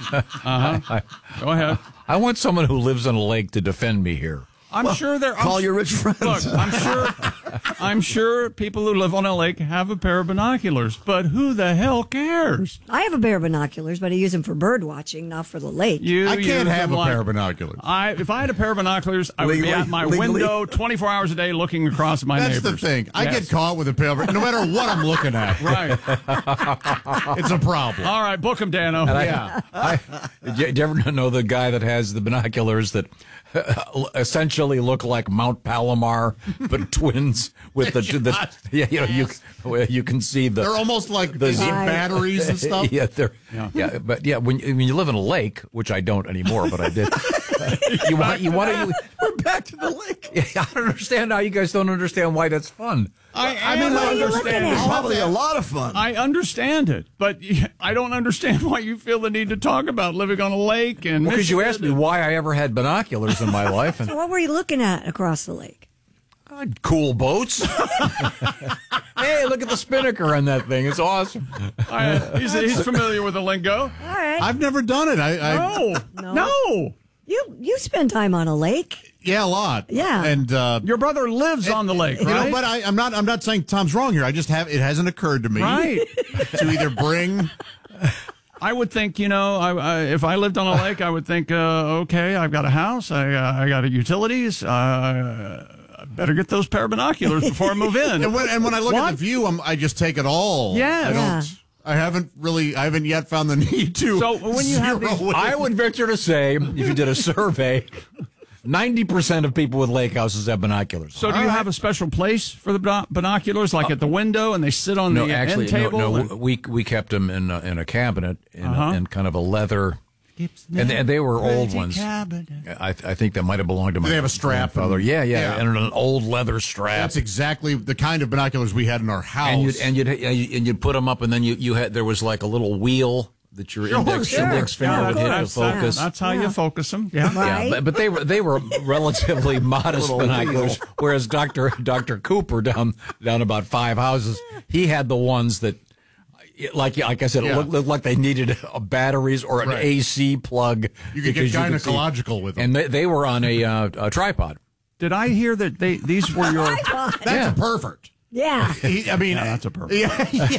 Go ahead. I want someone who lives on a lake to defend me here. I'm sure there are. Call your rich friends. Look, I'm sure people who live on a lake have a pair of binoculars, but who the hell cares? I have a pair of binoculars, but I use them for bird watching, not for the lake. I can't have a pair of binoculars. If I had a pair of binoculars, I would be at my window 24 hours a day looking across my neighbors. That's the thing. I get caught with a pair of, no matter what I'm looking at. Right. It's a problem. All right, book him, Dano. Did you ever know the guy that has the binoculars that essentially look like Mount Palomar, but twins with you can see the. They're almost like batteries and stuff. But when you live in a lake, which I don't anymore, but I did. We're back to the lake. I don't understand how you guys don't understand why that's fun. I understand. It's probably a lot of fun. I understand it, but I don't understand why you feel the need to talk about living on a lake. And because you asked me why I ever had binoculars in my life. And So what were you looking at across the lake? cool boats. Hey, look at the spinnaker on that thing. It's awesome. He's familiar with the lingo. All right. I've never done it. No. You spend time on a lake. Yeah, a lot. Yeah. And Your brother lives on the lake, right? but I'm not saying Tom's wrong here. I just it hasn't occurred to me to either bring. I would think, if I lived on a lake, I would think, okay, I've got a house, I got utilities, I better get those pair of binoculars before I move in. And when I look at the view, I just take it all. Yeah. I haven't yet found the need to. So when you have these, I would venture to say, if you did a survey, 90% of people with lake houses have binoculars. So do you have a special place for the binoculars, like at the window, and they sit on the end table? No, we kept them in a cabinet in kind of a leather. And they were old ones. I think that might have belonged to my. They have a strap. Father. Yeah, and an old leather strap. That's exactly the kind of binoculars we had in our house. And you'd put them up, and then there was like a little wheel that your index finger would hit to focus. That's how you focus them. Yeah, right. Yeah, but they were relatively modest binoculars. Whereas Dr. Cooper down about 5 houses, he had the ones that. Like I said, it looked like they needed batteries or an AC plug. You could get gynecological with them. And they were on a tripod. Did I hear that these were your... That's a pervert. Yeah. That's a pervert. Yeah.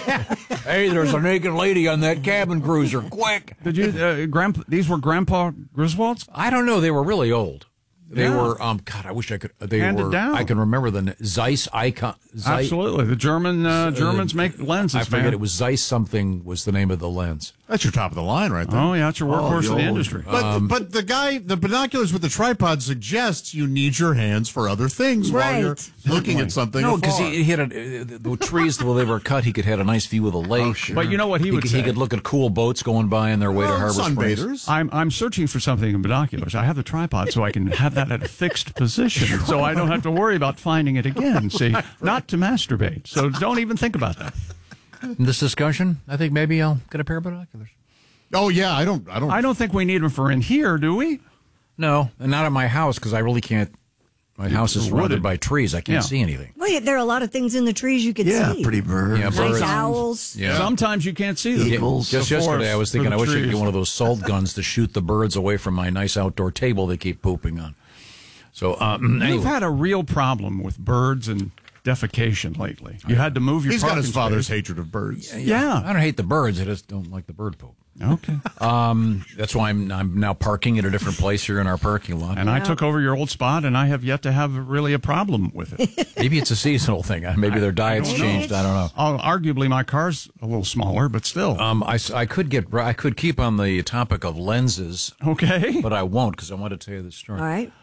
Hey, there's a naked lady on that cabin cruiser. Quick. Did you, these were Grandpa Griswold's? I don't know. They were really old. They were, God, I wish I could. Handed down. I can remember the Zeiss icon. Absolutely. The Germans make lenses, I forget, it was Zeiss something was the name of the lens. That's your top of the line right there. Oh, yeah, it's your workhorse of the industry. But the binoculars with the tripod suggests you need your hands for other things while you're looking at something. No, because he had the trees, the way they were cut, he could have a nice view of the lake. Oh, sure. But you know what he would say? He could look at cool boats going by on their way to Harbor Springs. Sunbathers. I'm searching for something in binoculars. I have the tripod so I can have that at a fixed position so I don't have to worry about finding it again. See, not to masturbate. So don't even think about that. In this discussion, I think maybe I'll get a pair of binoculars. Oh yeah, I don't think we need them for in here, do we? No, and not at my house because I really can't. My house is surrounded by trees. I can't see anything. Well, there are a lot of things in the trees you could see. Yeah, pretty birds. Yeah, Nice birds. owls. Yeah. Sometimes you can't see them. Eagles. Just yesterday, I was thinking I wish I could get one of those salt guns to shoot the birds away from my nice outdoor table they keep pooping on. So anyway. You've had a real problem with birds and defecation lately. You had to move your. He's got his parking father's space. hatred of birds. Yeah. I don't hate the birds. I just don't like the bird poop. Okay. That's why I'm now parking at a different place here in our parking lot. And I took over your old spot, and I have yet to have really a problem with it. Maybe it's a seasonal thing. Maybe their diet's changed. I don't know. Arguably, my car's a little smaller, but still. I could keep on the topic of lenses. Okay. But I won't because I want to tell you this story. All right.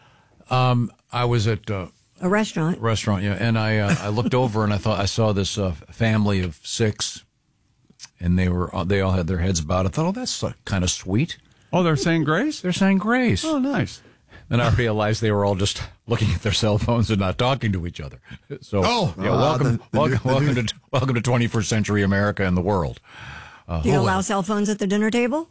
I was at a restaurant. Yeah, and I looked over and I saw this family of 6, and they all had their heads bowed. I thought, oh, that's kind of sweet. Oh, they're saying grace? They're saying grace. Oh, nice. Then I realized they were all just looking at their cell phones and not talking to each other. So, welcome to 21st century America and the world. Do you allow cell phones at the dinner table?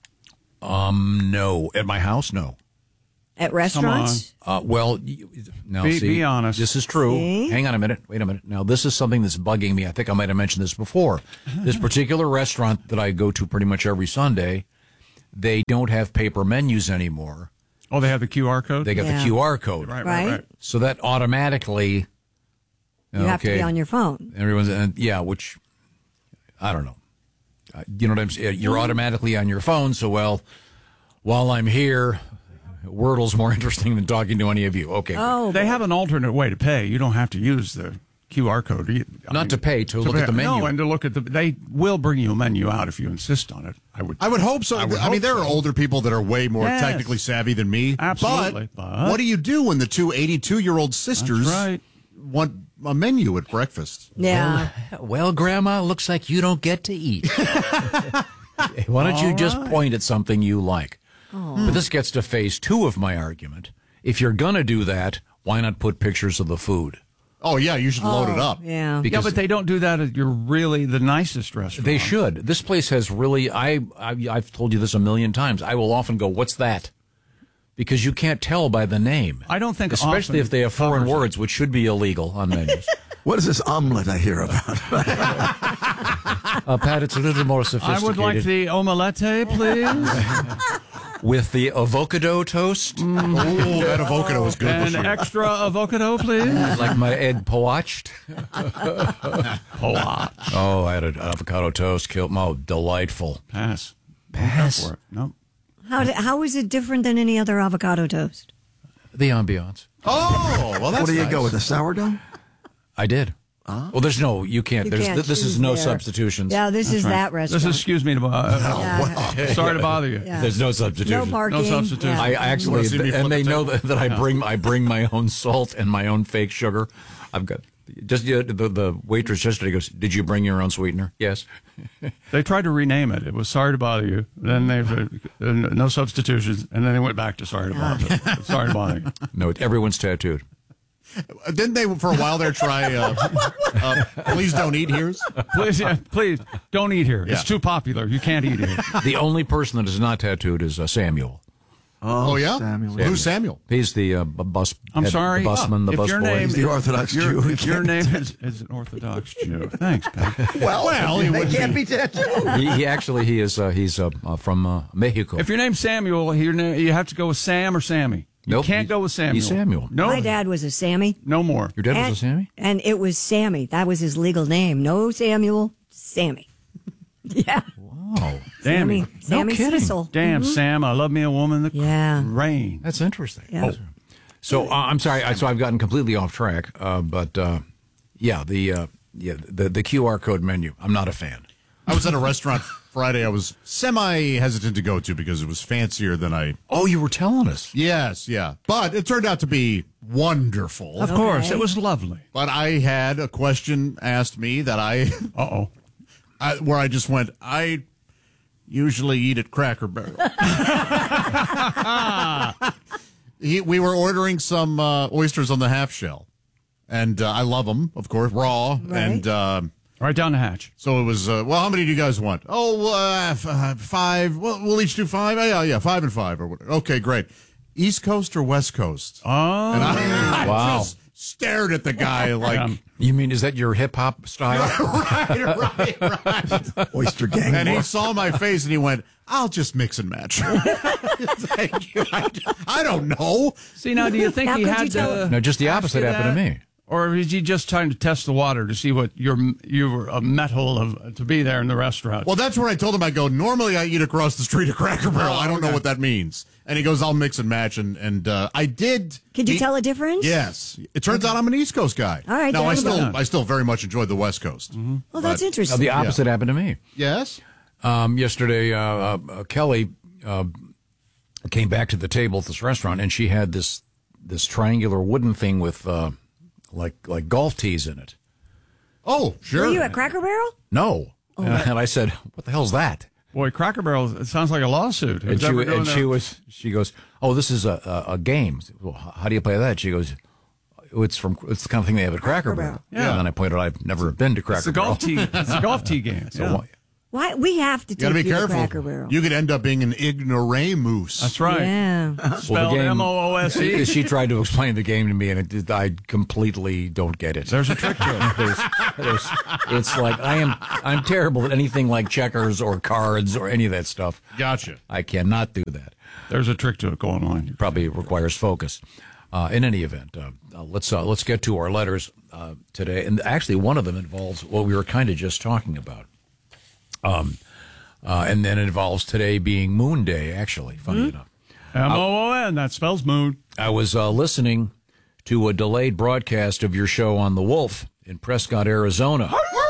No. At my house, no. At restaurants? Be honest. This is true. See? Hang on a minute. Wait a minute. Now, this is something that's bugging me. I think I might have mentioned this before. This particular restaurant that I go to pretty much every Sunday, they don't have paper menus anymore. Oh, they have the QR code? They got the QR code. Right. So that automatically... You have to be on your phone. Everyone's... which... I don't know. You know what I'm saying? You're automatically on your phone, so, while I'm here... Wordle's more interesting than talking to any of you. Okay. Oh, they have an alternate way to pay. You don't have to use the QR code. To pay, to look at the menu. No, and to look at they will bring you a menu out if you insist on it. I would hope so. I mean, there are older people that are way more technically savvy than me. Absolutely. But what do you do when the two 82-year-old sisters want a menu at breakfast? Yeah. Well, Grandma, looks like you don't get to eat. Why don't you just point at something you like? But this gets to phase 2 of my argument. If you're going to do that, why not put pictures of the food? Oh, yeah, you should load it up. Yeah. But they don't do that at your really the nicest restaurant. They should. This place has really, I've told you this a million times. I will often go, what's that? Because you can't tell by the name. I don't think especially if they have foreign words, which should be illegal on menus. What is this omelet I hear about? Pat, it's a little more sophisticated. I would like the omelette, please. With the avocado toast. Oh, that avocado is good. And extra avocado, please. Like my egg poached. Poached. Oh, I had an avocado toast. Delightful. Pass. No. How is it different than any other avocado toast? The ambiance. Oh, well, that's What do you nice. go with, the sourdough? I did. Well, there's no, you can't. This is no substitutions. Yeah, this is that restaurant. This is, excuse me, sorry to bother you. Yeah. There's no substitution. No parking. No substitution. Yeah. I actually, and they know that I bring my own salt and my own fake sugar. I've got just the waitress yesterday goes, "Did you bring your own sweetener?" Yes. They tried to rename it. It was Sorry to Bother You. Then they no substitutions, and then they went back to Sorry to Bother You. Sorry to bother you. No, everyone's tattooed. Didn't they, for a while there, try Please Don't Eat Here's? Please, don't eat here. It's too popular. You can't eat here. The only person that is not tattooed is Samuel. Oh, yeah? Samuel. Who's Samuel? He's the bus. I'm sorry. The busman, the If your busboy. name- He's the Orthodox Jew. If your name is an Orthodox Jew. Thanks, Pat. Well, he they would can't be tattooed. He actually he's from Mexico. If your name's Samuel, you have to go with Sam or Sammy. You Nope, can't go with Samuel. he's Samuel. No, My dad was a Sammy. no more. Your dad was a Sammy? And it was Sammy. That was his legal name. No Samuel, Sammy. Yeah. Wow. Sammy. Sammy kidding. Cecil. Damn, Sam, I love me a woman that Yeah. rain. That's interesting. Yeah. So I'm sorry. So I've gotten completely off track. But the QR code menu. I'm not a fan. I was at a restaurant Friday I was semi-hesitant to go to because it was fancier than I... Oh, you were telling us. Yes, yeah. But it turned out to be wonderful. Of course, it was lovely. But I had a question asked me that where I just went, I usually eat at Cracker Barrel. We were ordering some oysters on the half shell. And I love them, of course, raw. Right. And Right down the hatch. so it was, how many do you guys want? Oh, 5. Well, we'll each do 5. Yeah, 5 and 5 or whatever. Okay, great. East Coast or West Coast? Oh, And I Wow. just stared at the guy like... You mean, is that your hip hop style? right. Oyster gang. And he saw my face and he went, I'll just mix and match. Thank you. I don't know. see now, do you think How he could you had tell- to? No, just the ask opposite you happened to that? me. Or is he just trying to test the water to see what you were a metal of to be there in the restaurant? Well, that's when I told him, I go, normally I eat across the street at Cracker Barrel. I don't know what that means. And he goes, I'll mix and match. And I did. Could you tell a difference? Yes. It turns out I'm an East Coast guy. All right, Now, then. I still very much enjoyed the West Coast. Well, that's Now, interesting. the opposite happened to me. Yes? Yesterday, Kelly came back to the table at this restaurant, and she had this triangular wooden thing with like golf tees in it. Oh, sure. Were you at Cracker Barrel? No, and I said, "What the hell's that?" Boy, Cracker Barrel, it sounds like a lawsuit. And she goes, "Oh, this is a game. Well, how do you play that?" She goes, it's the kind of thing they have at Cracker Barrel. Yeah. And then I pointed out I've never been to Cracker It's a Barrel. golf tee. It's a golf tee game. So Yeah. Why we have to You got to take be you to careful. Cracker Barrel. You could end up being an ignoramus. That's right. Yeah. Spelled M-O-O-S-E. She tried to explain the game to me, and I completely don't get it. There's a trick to it. It's like I'm terrible at anything like checkers or cards or any of that stuff. Gotcha. I cannot do that. There's a trick to it going on. Probably requires focus. In any event, let's get to our letters today, and actually one of them involves what we were kind of just talking about. And then it involves today being Moon Day, actually, funny enough. M-O-O-N, that spells moon. I was listening to a delayed broadcast of your show on the Wolf in Prescott, Arizona.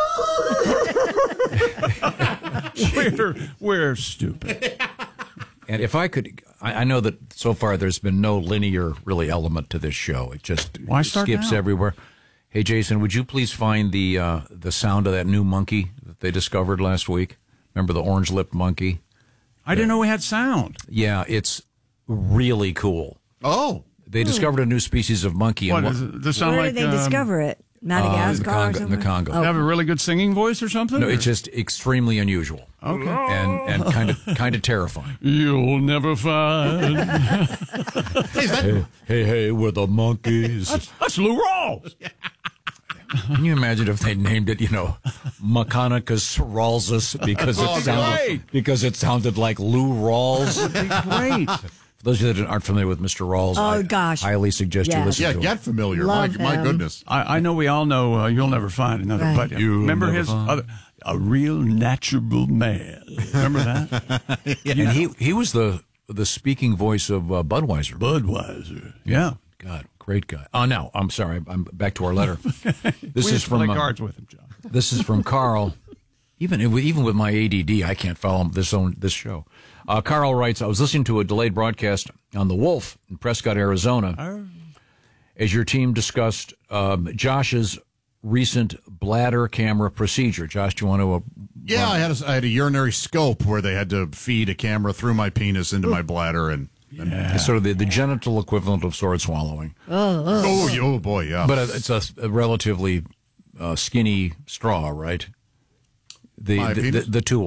We're stupid. And if I could, I know that so far there's been no linear, really, element to this show. It just Why start skips now? everywhere. Hey, Jason, would you please find the sound of that new monkey that they discovered last week? Remember the orange-lipped monkey? I didn't know we had sound. Yeah, it's really cool. Oh. They discovered a new species of monkey. What, and does it sound Where like... did they discover it? Madagascar or in something? the Congo. They have a really good singing voice or something? No, it's just extremely unusual. Okay. And kind of terrifying. You'll never find... Hey, we're the monkeys. That's Lou Rawls. Can you imagine if they named it, Mechanicus Rawlsus because it sounded like Lou Rawls? Great. For those of you that aren't familiar with Mr. Rawls, I gosh. highly suggest you Yes. listen Yeah, to him. get familiar. Love My him. goodness. I know we all know You'll Never Find Another, Right. but remember his other... A real natural man. Remember that? And he was the speaking voice of Budweiser. Budweiser. Yeah. God, great guy. Oh, no, I'm sorry. I'm back to our letter. This We is used to play from cards with him, John. This is from Carl. Even with my ADD, I can't follow this show. Carl writes, I was listening to a delayed broadcast on the Wolf in Prescott, Arizona, as your team discussed Josh's recent bladder camera procedure. Josh, do you want to... Yeah, I had a urinary scope where they had to feed a camera through my penis into my bladder and It's sort of the genital equivalent of sword swallowing. oh boy, yeah. But it's a relatively skinny straw, right? The tool.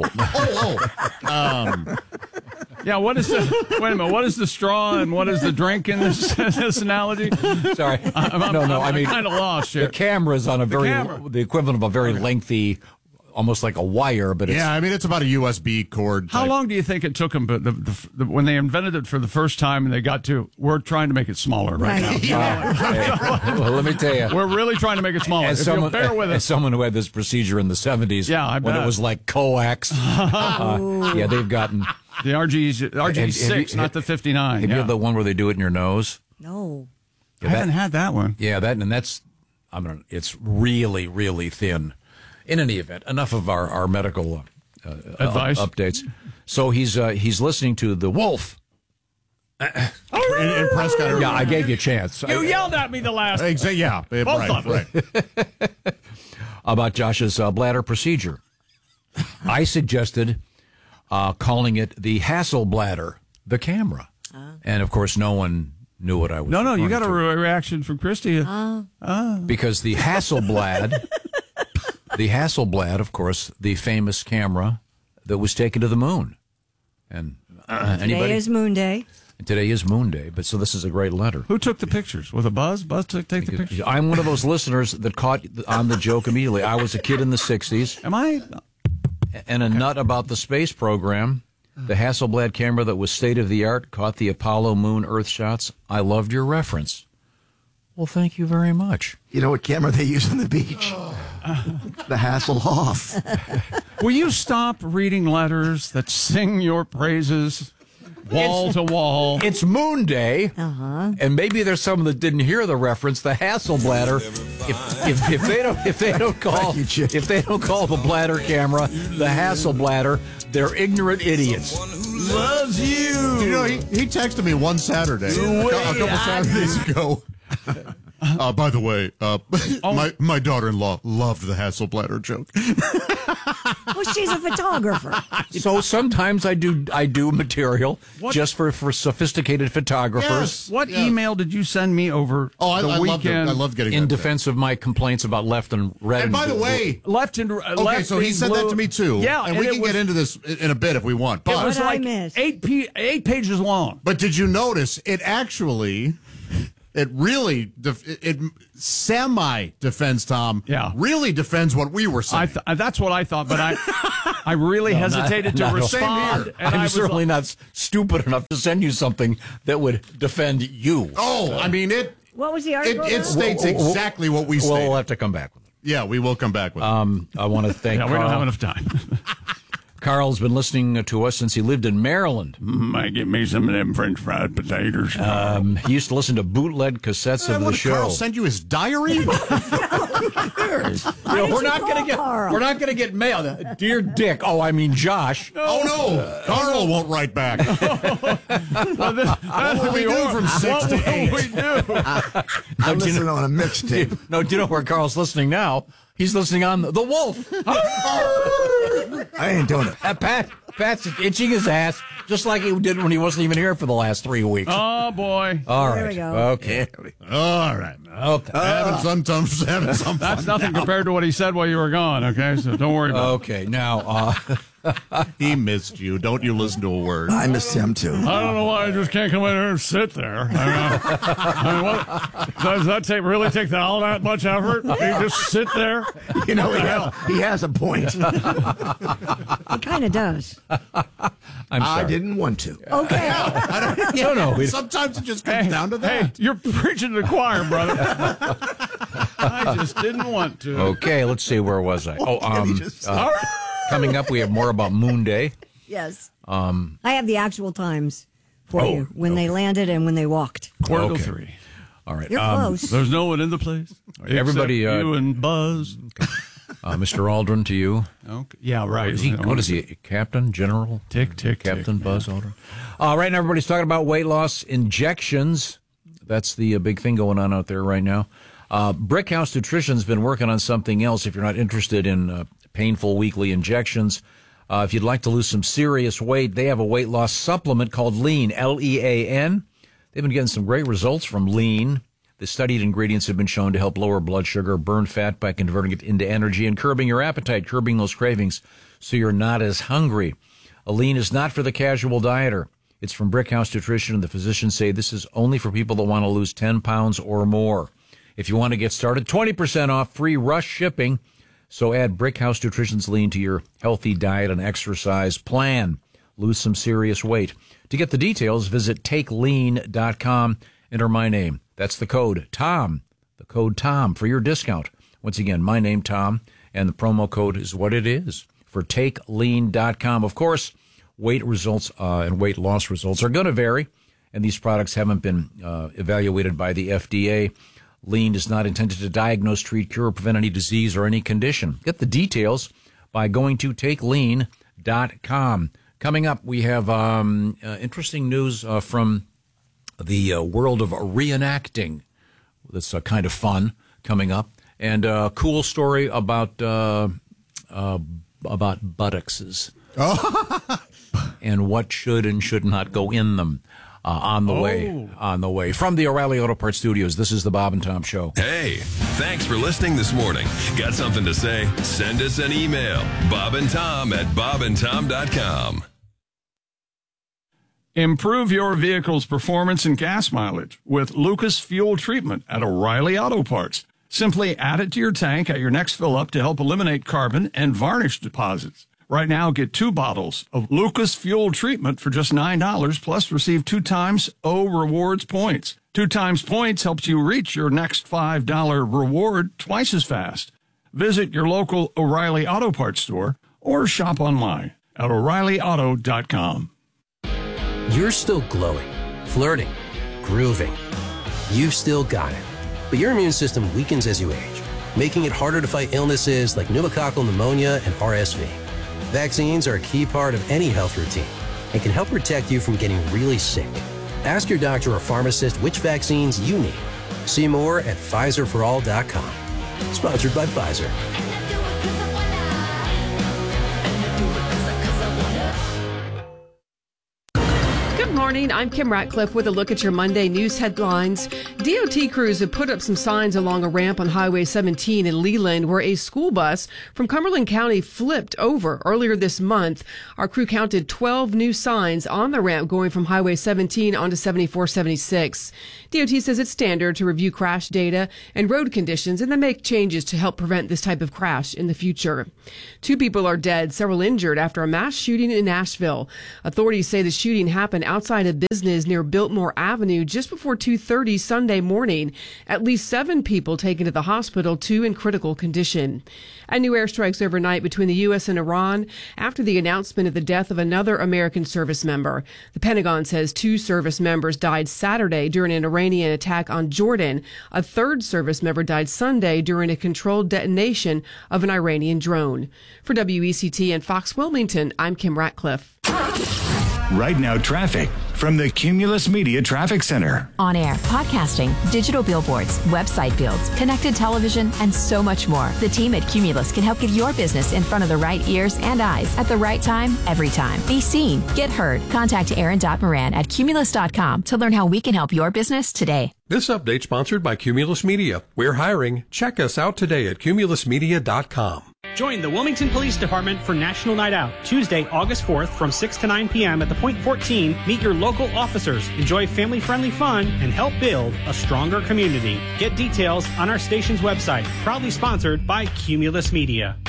Yeah, what is the... Wait a minute. What is the straw and what is the drink in this analogy? Sorry. I mean... I'm kind of lost here. The camera's on the equivalent of a very lengthy, almost like a wire, but it's... Yeah, I mean, it's about a USB cord. How type. long do you think it took them? But when they invented it for the first time, and they got to, we're trying to make it smaller right now. Well, let me tell you. We're really trying to make it smaller. If you'll bear with As us. someone who had this procedure in the 70s, Yeah, I when bet. it was like coax, yeah, they've gotten... The RG6, not the 59. Have you Yeah. had the one where they do it in your nose? No. I haven't had that one. Yeah, that's... it's really, really thin. In any event, enough of our medical Advice? updates. So he's listening to The Wolf. in Prescott, Arizona. Yeah, I gave you a chance. You yelled at me the last Yeah, Both right. About Josh's bladder procedure. I suggested calling it the Hasselbladder, the camera. And, of course, no one knew what I was No, you referring got a to. reaction from Christy. Because the Hasselblad, of course, the famous camera that was taken to the moon. And Today is Moon Day. Today is Moon Day, but so this is a great letter. Who took the pictures? Was it Buzz? Buzz take the pictures? I'm one of those listeners that caught on the joke immediately. I was a kid in the 60s Am I? and a nut about the space program. The Hasselblad camera that was state-of-the-art caught the Apollo moon Earth shots. I loved your reference. Well, thank you very much. You know what camera they use on the beach? The Hasselhoff. Will you stop reading letters that sing your praises wall to wall? It's Moon Day, and maybe there's someone that didn't hear the reference. The Hasselbladder. If they don't call the bladder camera the Hasselbladder, they're ignorant idiots. Loves you. You know, he texted me one Saturday, a couple Saturdays ago. By the way, my daughter-in-law loved the Hasselbladder joke. Well, she's a photographer. So sometimes I do material just for sophisticated photographers. Yes. What email did you send me over the weekend? I loved getting in that. defense of my complaints about left and red. And by the way, Left and okay, left so he being said blue. that to me too. Yeah, and we can get into this in a bit if we want. It But was What I like missed. 8 pages long. But did you notice it actually? It really it semi defends Tom. Yeah. Really defends what we were saying. That's what I thought, but I really hesitated to respond. And I'm I was certainly not stupid enough to send you something that would defend you. I mean it. What was the article? It states exactly what we Well, say. we'll have to come back with it. Yeah, we will come back with it. I want to thank Yeah, we Carl. don't have enough time. Carl's been listening to us since he lived in Maryland. Might get me some of them French fried potatoes. He used to listen to bootleg cassettes of the What, show. Carl send you his diary? We're not going to get mail. Dear Dick. Oh, I mean Josh. Oh no, Carl won't write back. What will we do from 6 to 8? we do? I'm listening on a mixtape. No, do you know where Carl's listening now? He's listening on The Wolf. I ain't doing it. Pat's itching his ass, just like he did when he wasn't even here for the last 3 weeks. Oh boy, All There right. we go. Okay. All right. Okay. Having some fun. that's nothing compared to what he said while you were gone. Okay, so don't worry about Okay. Now, He missed you. Don't you listen to a word. I missed him too. it. I don't know why I just can't come in here and sit there. I mean, what, does that really take all that much effort? You just sit there? You know, he has a point. It kind of does. I'm sorry. I didn't want to. Okay. No. Sometimes it just comes down to that. Hey, you're preaching to the choir, brother. I just didn't want to. Okay, let's see. Where was I? Coming up, we have more about Moon Day. Yes. I have the actual times for you when they landed and when they walked. Quarter to Okay. 3. All right. You're close. There's no one in the place. Everybody, except you and Buzz. Mr. Aldrin, to you. Okay. Yeah, right. What is he? Captain? General? Tick, tick, Captain tick. Buzz Aldrin. Right now, everybody's talking about weight loss injections. That's the big thing going on out there right now. Brickhouse Nutrition's been working on something else if you're not interested in painful weekly injections. If you'd like to lose some serious weight, they have a weight loss supplement called Lean, L-E-A-N. They've been getting some great results from Lean. The studied ingredients have been shown to help lower blood sugar, burn fat by converting it into energy, and curbing your appetite, curbing those cravings so you're not as hungry. Lean is not for the casual dieter. It's from Brickhouse Nutrition, and the physicians say this is only for people that want to lose 10 pounds or more. If you want to get started, 20% off, free rush shipping. So add Brickhouse Nutrition's Lean to your healthy diet and exercise plan. Lose some serious weight. To get the details, visit takelean.com. Enter my name. That's the code TOM. The code TOM for your discount. Once again, my name, Tom, and the promo code is what it is for takelean.com. Of course, weight results and weight loss results are going to vary, and these products haven't been evaluated by the FDA. Lean is not intended to diagnose, treat, cure, or prevent any disease or any condition. Get the details by going to takelean.com. Coming up, we have interesting news from the world of reenacting. That's kind of fun coming up. And a cool story about buttocks and what should and should not go in them. On the way. From the O'Reilly Auto Parts Studios, this is the Bob and Tom Show. Hey, thanks for listening this morning. Got something to say? Send us an email. bobandtom@bobandtom.com. Improve your vehicle's performance and gas mileage with Lucas Fuel Treatment at O'Reilly Auto Parts. Simply add it to your tank at your next fill-up to help eliminate carbon and varnish deposits. Right now, get 2 bottles of Lucas Fuel Treatment for just $9, plus receive 2 times O Rewards points. 2 times points helps you reach your next $5 reward twice as fast. Visit your local O'Reilly Auto Parts store or shop online at O'ReillyAuto.com. You're still glowing, flirting, grooving. You've still got it. But your immune system weakens as you age, making it harder to fight illnesses like pneumococcal pneumonia and RSV. Vaccines are a key part of any health routine and can help protect you from getting really sick. Ask your doctor or pharmacist which vaccines you need. See more at PfizerForAll.com. Sponsored by Pfizer. Good morning, I'm Kim Ratcliffe with a look at your Monday news headlines. DOT crews have put up some signs along a ramp on Highway 17 in Leland where a school bus from Cumberland County flipped over earlier this month. Our crew counted 12 new signs on the ramp going from Highway 17 onto 7476. DOT says it's standard to review crash data and road conditions and then make changes to help prevent this type of crash in the future. 2 people are dead, several injured after a mass shooting in Nashville. Authorities say the shooting happened outside a business near Biltmore Avenue just before 2:30 Sunday morning. At least 7 people taken to the hospital, 2 in critical condition. And new airstrikes overnight between the U.S. and Iran after the announcement of the death of another American service member. The Pentagon says 2 service members died Saturday during an Iranian attack on Jordan. A 3rd service member died Sunday during a controlled detonation of an Iranian drone. For WECT and Fox Wilmington, I'm Kim Ratcliffe. Right now, traffic from the Cumulus Media Traffic Center. On air, podcasting, digital billboards, website builds, connected television, and so much more. The team at Cumulus can help get your business in front of the right ears and eyes at the right time, every time. Be seen, get heard. Contact Aaron.Moran at Cumulus.com to learn how we can help your business today. This update sponsored by Cumulus Media. We're hiring. Check us out today at cumulusmedia.com. Join the Wilmington Police Department for National Night Out, Tuesday, August 4th from 6 to 9 p.m. at the Point 14. Meet your local officers, enjoy family-friendly fun, and help build a stronger community. Get details on our station's website. Proudly sponsored by Cumulus Media.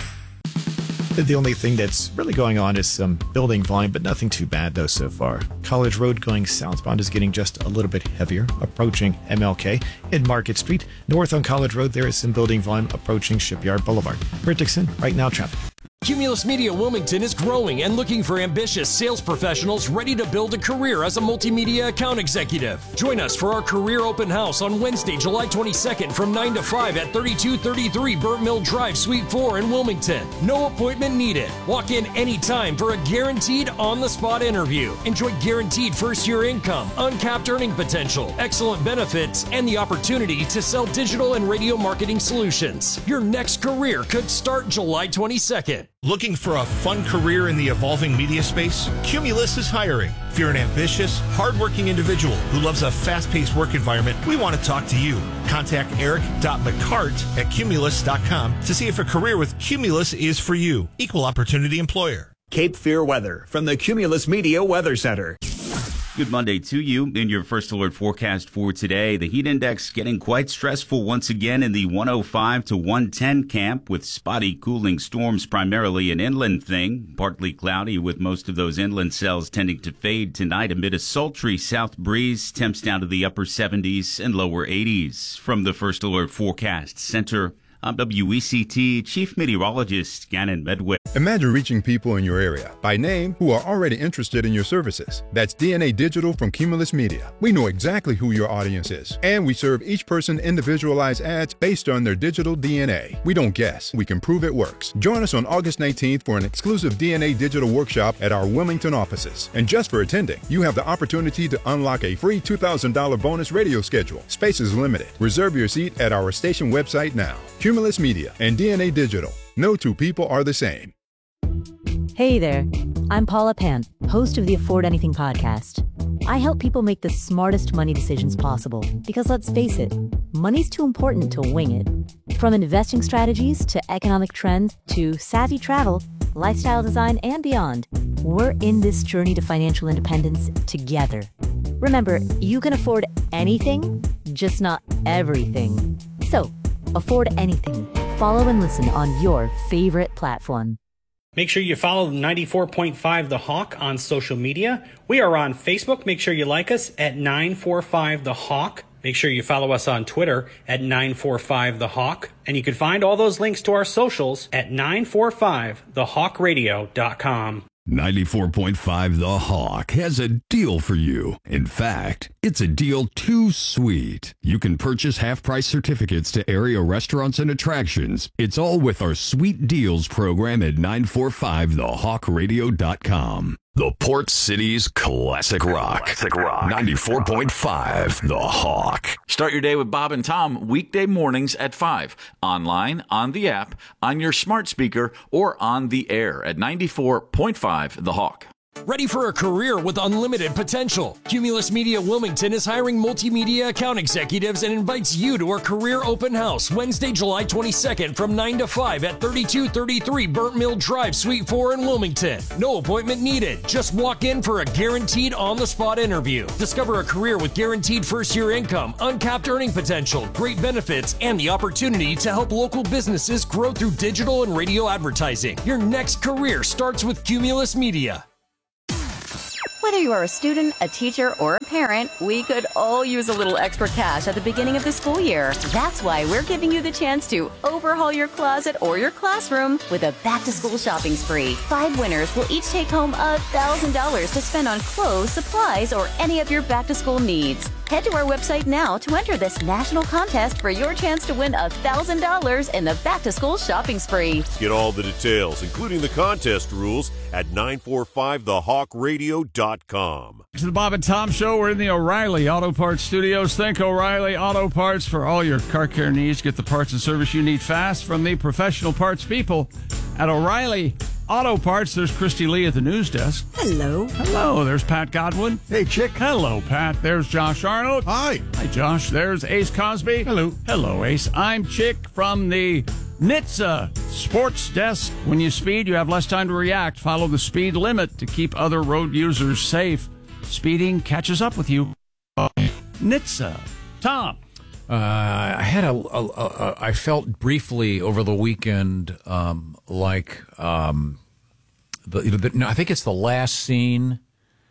The only thing that's really going on is some building volume, but nothing too bad, though, so far. College Road going southbound is getting just a little bit heavier, approaching MLK. In Market Street, north on College Road, there is some building volume approaching Shipyard Boulevard. Britt Dixon, right now, traffic. Cumulus Media Wilmington is growing and looking for ambitious sales professionals ready to build a career as a multimedia account executive. Join us for our career open house on Wednesday, July 22nd from 9 to 5 at 3233 Burnt Mill Drive, Suite 4 in Wilmington. No appointment needed. Walk in anytime for a guaranteed on-the-spot interview. Enjoy guaranteed first-year income, uncapped earning potential, excellent benefits, and the opportunity to sell digital and radio marketing solutions. Your next career could start July 22nd. Looking for a fun career in the evolving media space? Cumulus is hiring. If you're an ambitious, hardworking individual who loves a fast-paced work environment, we want to talk to you. Contact eric.mccart at cumulus.com to see if a career with Cumulus is for you. Equal opportunity employer. Cape Fear weather from the Cumulus Media Weather Center. Good Monday to you. In your first alert forecast for today, the heat index getting quite stressful once again in the 105 to 110 camp with spotty cooling storms, primarily an inland thing. Partly cloudy with most of those inland cells tending to fade tonight amid a sultry south breeze. Temps down to the upper 70s and lower 80s. From the First Alert Forecast Center, I'm WECT Chief Meteorologist Gannon Medway. Imagine reaching people in your area by name who are already interested in your services. That's DNA Digital from Cumulus Media. We know exactly who your audience is, and we serve each person individualized ads based on their digital DNA. We don't guess, we can prove it works. Join us on August 19th for an exclusive DNA Digital workshop at our Wilmington offices. And just for attending, you have the opportunity to unlock a free $2,000 bonus radio schedule. Space is limited. Reserve your seat at our station website now. Cumulus Media and DNA Digital. No two people are the same. Hey there, I'm Paula Pan, host of the Afford Anything podcast. I help people make the smartest money decisions possible because let's face it, money's too important to wing it. From investing strategies to economic trends to savvy travel, lifestyle design, and beyond, we're in this journey to financial independence together. Remember, you can afford anything, just not everything. So, afford anything. Follow and listen on your favorite platform. Make sure you follow 94.5 The Hawk on social media. We are on Facebook. Make sure you like us at 945 The Hawk. Make sure you follow us on Twitter at 945 The Hawk. And you can find all those links to our socials at 945thehawkradio.com. 94.5 The Hawk has a deal for you. In fact, it's a deal too sweet. You can purchase half-price certificates to area restaurants and attractions. It's all with our Sweet Deals program at 945thehawkradio.com. The Port City's classic rock. 94.5 The Hawk. Start your day with Bob and Tom weekday mornings at 5. Online, on the app, on your smart speaker, or on the air at 94.5 The Hawk. Ready for a career with unlimited potential? Cumulus Media Wilmington is hiring multimedia account executives and invites you to our career open house Wednesday, July 22nd from 9 to 5 at 3233 Burnt Mill Drive, Suite 4 in Wilmington. No appointment needed. Just walk in for a guaranteed on-the-spot interview. Discover a career with guaranteed first-year income, uncapped earning potential, great benefits, and the opportunity to help local businesses grow through digital and radio advertising. Your next career starts with Cumulus Media. Whether you are a student, a teacher, or a parent, we could all use a little extra cash at the beginning of the school year. That's why we're giving you the chance to overhaul your closet or your classroom with a back-to-school shopping spree. 5 winners will each take home $1,000 to spend on clothes, supplies, or any of your back-to-school needs. Head to our website now to enter this national contest for your chance to win $1,000 in the back-to-school shopping spree. Get all the details, including the contest rules, at 945thehawkradio.com. To the Bob and Tom Show. We're in the O'Reilly Auto Parts Studios. Think O'Reilly Auto Parts for all your car care needs. Get the parts and service you need fast from the professional parts people at O'Reilly Auto Parts. There's Christy Lee at the news desk. Hello. Hello. There's Pat Godwin. Hey, Chick. Hello, Pat. There's Josh Arnold. Hi. Hi, Josh. There's Ace Cosby. Hello. Hello, Ace. I'm Chick from the NHTSA Sports Desk. When you speed, you have less time to react. Follow the speed limit to keep other road users safe. Speeding catches up with you. NHTSA. Tom. I felt briefly over the weekend I think it's the last scene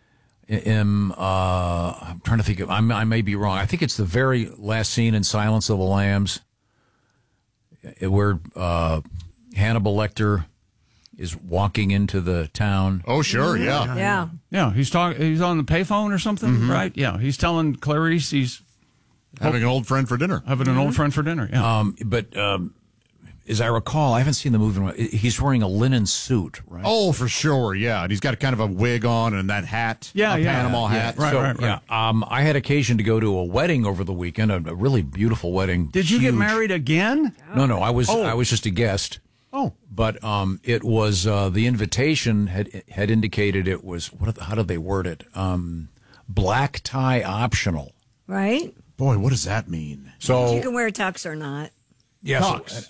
in I'm trying to think of, I may be wrong. I think it's the very last scene in Silence of the Lambs where Hannibal Lecter is walking into the town. Oh, sure, yeah. Yeah, he's on the payphone or something, right? Yeah, he's telling Clarice he's having an old friend for dinner. Yeah. But as I recall, I haven't seen the movie. He's wearing a linen suit, right? Oh, for sure, yeah. And he's got kind of a wig on and that hat, Panama hat. Right. Yeah. I had occasion to go to a wedding over the weekend, a really beautiful wedding. Did you get married again? No, I was just a guest. Oh, but it was the invitation had indicated it was how did they word it? Black tie optional. Right. Boy, what does that mean? So you can wear a tux or not. Yes, tux.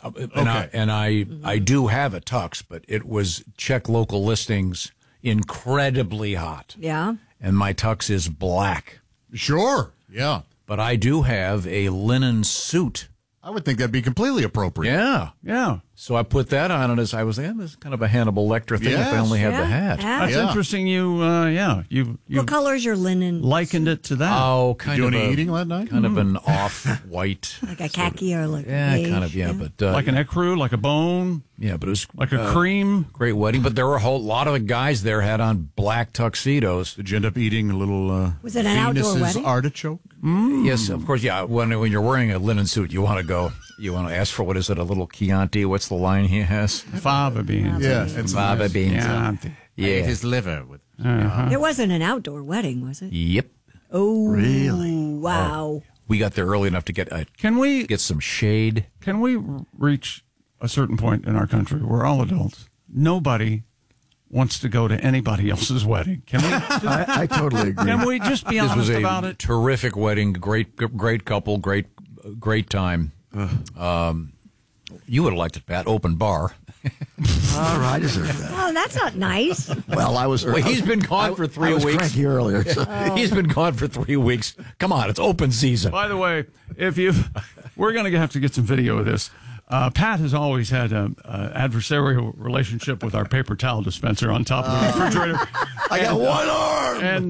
I do have a tux, but it was check local listings, incredibly hot. Yeah. And my tux is black. Sure. Yeah. But I do have a linen suit. I would think that'd be completely appropriate. Yeah. So I put that on, and as I was this is kind of a Hannibal Lecter thing if I only had the hat. That's interesting. You what color is your linen? Likened it to that. Oh, kind of. Doing any eating that night? Kind of an off-white. Like a khaki or like beige, kind of, but like an ecru, like a bone. Yeah, but it was like a cream. Great wedding, but there were a whole lot of the guys there had on black tuxedos. Did you end up eating a little? Was it an outdoor wedding? Artichoke. Yes, of course. Yeah, when you're wearing a linen suit, you want to go. You want to ask for, what is it, a little Chianti? What's the line he has? Fava beans. Yeah, it's fava beans. Chianti. Yeah. His liver. It wasn't an outdoor wedding, was it? Yep. Oh, really? Wow. We got there early enough to get get some shade. Can we reach a certain point in our country? We're all adults. Nobody wants to go to anybody else's wedding. Can we? I totally agree. Can we just be honest about it? Terrific wedding, great couple, great time. You would have liked it, Pat. Open bar. All right, I deserve that. Oh, that's not nice. Well, he's been gone for 3 weeks. I was cranky earlier. So. He's been gone for 3 weeks. Come on, it's open season. By the way, we're going to have to get some video of this. Pat has always had an adversarial relationship with our paper towel dispenser on top of the refrigerator. I got one arm. And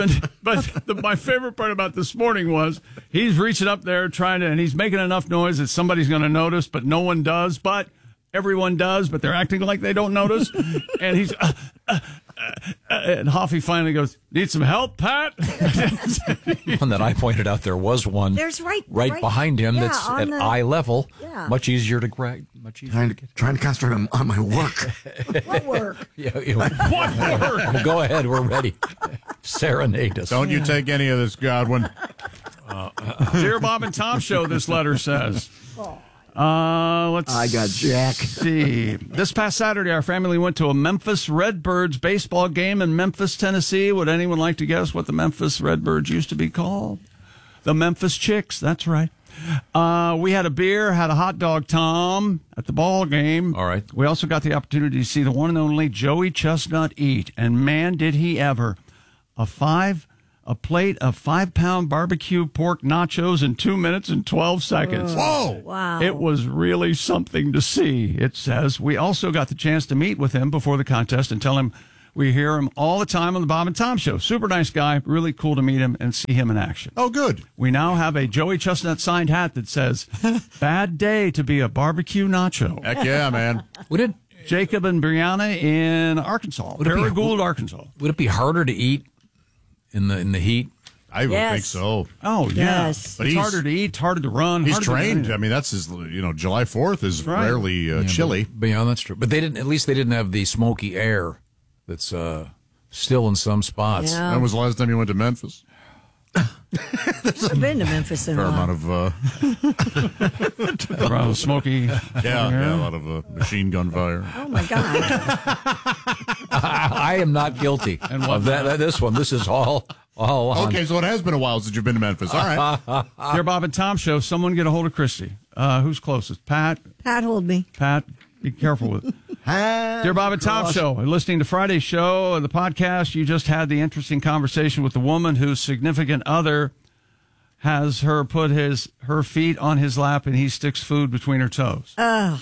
my favorite part about this morning was he's reaching up there and he's making enough noise that somebody's going to notice, but no one does. But everyone does, but they're acting like they don't notice. And he's And Hoffy finally goes, "Need some help, Pat?" One that I pointed out, there was one There's right behind him yeah, that's on at the- eye level. Yeah. Much easier to grab. Much easier to get. Trying to concentrate on my work. What work? What work? Well, go ahead. We're ready. Serenade us. Don't you take any of this, Godwin. Dear Bob and Tom Show, this letter says. Let's I got Jack. see. This past Saturday, our family went to a Memphis Redbirds baseball game in Memphis, Tennessee. Would anyone like to guess what the Memphis Redbirds used to be called? The Memphis Chicks. That's right. We had a beer, had a hot dog, Tom, at the ball game. All right. We also got the opportunity to see the one and only Joey Chestnut eat. And man, did he ever. A plate of 5-pound barbecue pork nachos in 2 minutes and 12 seconds. Whoa! Wow. It was really something to see, it says. We also got the chance to meet with him before the contest and tell him we hear him all the time on the Bob and Tom Show. Super nice guy. Really cool to meet him and see him in action. Oh, good. We now have a Joey Chestnut signed hat that says, "Bad day to be a barbecue nacho." Heck yeah, man. Would it Jacob and Brianna in Arkansas, Paragould, Arkansas. would it be harder to eat in the heat? I would think so. Oh, yeah. Yes. But It's he's harder to eat, harder to run. He's harder to do trained. anything. I mean, that's his. July 4th is Right. rarely chilly. But yeah, that's true. But they didn't. At least they didn't have the smoky air that's still in some spots. Yeah. When was the last time you went to Memphis? I've been to Memphis in a Fair while. amount of Around smoky. a lot of machine gun fire. Oh, my God. I am not guilty of that. This one. This is all on. Okay, so it has been a while since you've been to Memphis. All right. Dear Bob and Tom Show, someone get a hold of Christy. Who's closest? Pat? Pat, hold me. Pat, be careful with it. Dear Bob and Tom Show, listening to Friday's show, the podcast, you just had the interesting conversation with the woman whose significant other has her put her feet on his lap and he sticks food between her toes. Now,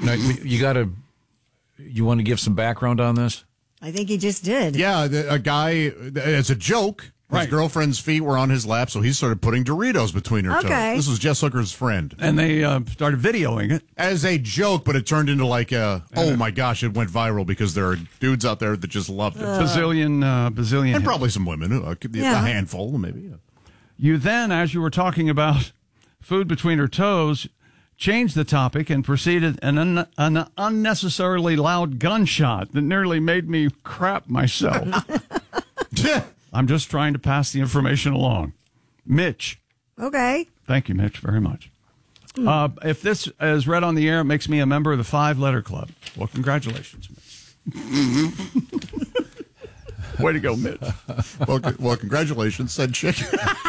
you want to give some background on this? I think he just did. Yeah, a guy, as a joke, his girlfriend's feet were on his lap, so he started putting Doritos between her Okay. toes. This was Jess Hooker's friend. And they started videoing it. As a joke, but it turned into like oh my gosh, it went viral because there are dudes out there that just loved it. Bazillion. And probably some women, a handful maybe. You then, as you were talking about food between her toes, changed the topic and proceeded an unnecessarily loud gunshot that nearly made me crap myself. I'm just trying to pass the information along. Mitch. Okay. Thank you, Mitch, very much. If this is read on the air, it makes me a member of the 5-letter club. Well, congratulations, Mitch. Way to go, Mitch. Well, congratulations, said chick.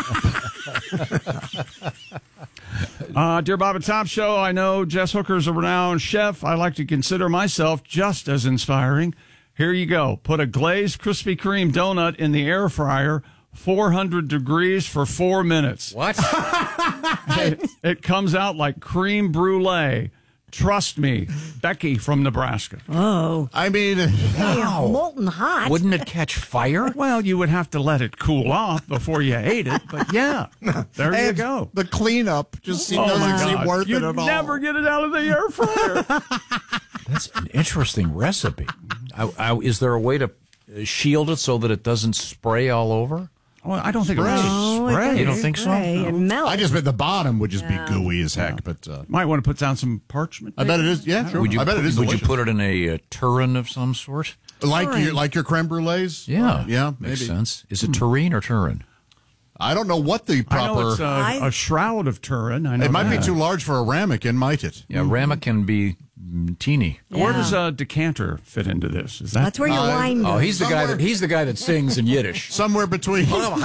Dear Bob and Tom Show, I know Jess Hooker's a renowned chef. I like to consider myself just as inspiring. Here you go. Put a glazed Krispy Kreme donut in the air fryer, 400 degrees for 4 minutes. What? It comes out like creme brulee. Trust me, Becky from Nebraska. Oh. I mean, molten hot. Wouldn't it catch fire? Well, you would have to let it cool off before you ate it, but yeah, there you go. The cleanup just doesn't seem worth You'd it at all. never get it out of the air fryer. That's an interesting recipe. Is there a way to shield it so that it doesn't spray all over? Well, I don't think Spray. it spray. You don't think so? It melts. I just bet the bottom would just be gooey as heck, but Might want to put down some parchment. I bet it is. Yeah, sure. I bet it is. Would you delicious. put it in a tureen of some sort? Like your creme brulees? Yeah, yeah, makes maybe. sense. Is it tureen or tureen? I don't know what the proper. I know it's a shroud of Turin. I know it might that. be too large for a ramekin, might it? Yeah, ramekin be teeny. Where does a decanter fit into this? Is that That's where your wine goes. Oh, he's the guy that sings in Yiddish. Somewhere between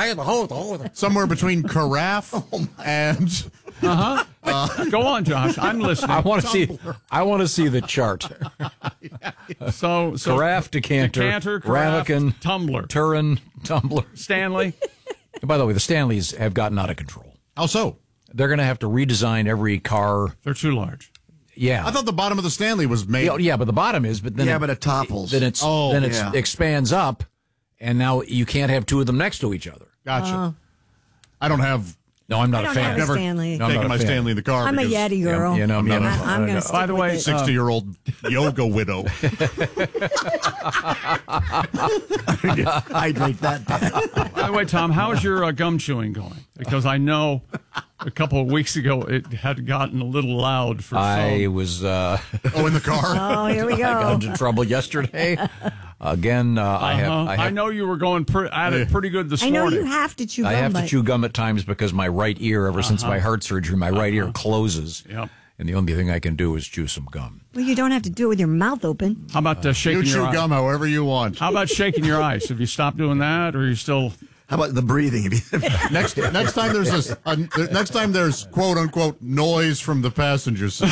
carafe and. Go on, Josh. I'm listening. I want to see the chart. So Carafe, decanter, carafe, ramekin, tumbler, tureen, tumbler. Stanley. And by the way, the Stanleys have gotten out of control. How so? They're going to have to redesign every car. They're too large. Yeah. I thought the bottom of the Stanley was made. Yeah, but the bottom is. But then but it topples. Then it expands up, and now you can't have two of them next to each other. Gotcha. I don't have No, I'm not I a don't fan. have a Never Stanley. No, I'm taken not my a fan. Stanley in the car. I'm a because Yeti girl. You know, I'm going to stick By the way, 60-year-old yoga widow. Hydrate that bad. By the way, Tom, how's your gum chewing going? Because I know a couple of weeks ago it had gotten a little loud for I some. was in the car. Oh, here we I got go. into trouble yesterday. Again, I know you were going at it pretty good this I know morning. you have to chew gum. I have to but- chew gum at times because my right ear, ever since my heart surgery, my right ear closes. Yep. And the only thing I can do is chew some gum. Well, you don't have to do it with your mouth open. How about shaking You your chew eyes? gum however you want. How about shaking your eyes? Have you stopped doing that, or are you still? How about the breathing? Next time next time there's quote unquote noise from the passenger seat.